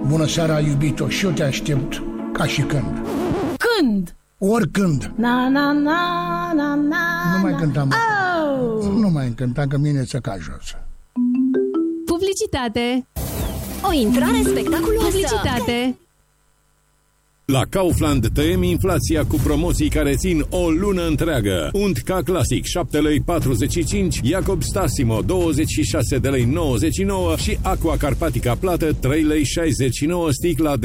Bună seara, iubito, și eu te aștept ca și când. Când? Oricând. Na, na, na, na, na. Nu mai cântam. Oh! Nu mai cântam, că mine ți-a ca jos. Publicitate. O intrare spectaculoasă. Publicitate. La Kaufland tăiem inflația cu promoții care țin o lună întreagă. Unt ca clasic 7,45 lei, Iacob Stassimo 26,99 lei și Aqua Carpatica plată 3,69 lei sticla de